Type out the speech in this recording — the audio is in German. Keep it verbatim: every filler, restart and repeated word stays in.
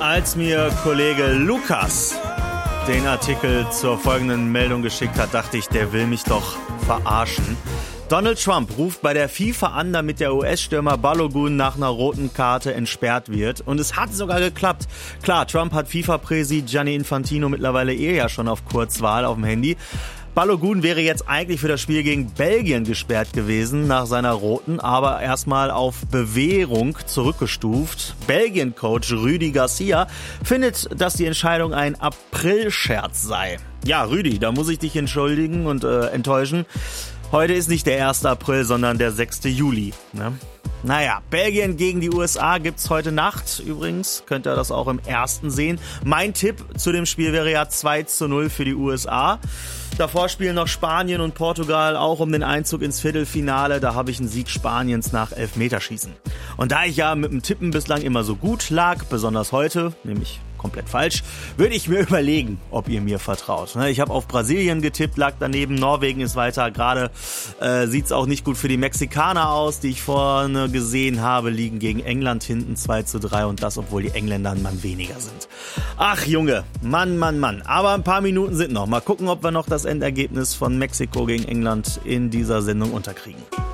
Als mir Kollege Lukas den Artikel zur folgenden Meldung geschickt hat, dachte ich, der will mich doch verarschen. Donald Trump ruft bei der FIFA an, damit der U S-Stürmer Balogun nach einer roten Karte entsperrt wird. Und es hat sogar geklappt. Klar, Trump hat FIFA-Präsi Gianni Infantino mittlerweile eh ja schon auf Kurzwahl auf dem Handy. Balogun wäre jetzt eigentlich für das Spiel gegen Belgien gesperrt gewesen nach seiner roten, aber erstmal auf Bewährung zurückgestuft. Belgien-Coach Rüdi Garcia findet, dass die Entscheidung ein April-Scherz sei. Ja, Rüdi, da muss ich dich entschuldigen und äh, enttäuschen. Heute ist nicht der erste April, sondern der sechste Juli. Ne? Naja, Belgien gegen die U S A gibt's heute Nacht übrigens. Könnt ihr das auch im ersten sehen. Mein Tipp zu dem Spiel wäre ja zwei zu null für die U S A. Davor spielen noch Spanien und Portugal auch um den Einzug ins Viertelfinale. Da habe ich einen Sieg Spaniens nach Elfmeterschießen. Und da ich ja mit dem Tippen bislang immer so gut lag, besonders heute, nämlich komplett falsch, würde ich mir überlegen, ob ihr mir vertraut. Ich habe auf Brasilien getippt, lag daneben, Norwegen ist weiter. Gerade äh, sieht es auch nicht gut für die Mexikaner aus, die ich vorne gesehen habe, liegen gegen England hinten zwei zu drei und das, obwohl die Engländer ein Mann weniger sind. Ach Junge, Mann, Mann, Mann. Aber ein paar Minuten sind noch. Mal gucken, ob wir noch das Endergebnis von Mexiko gegen England in dieser Sendung unterkriegen.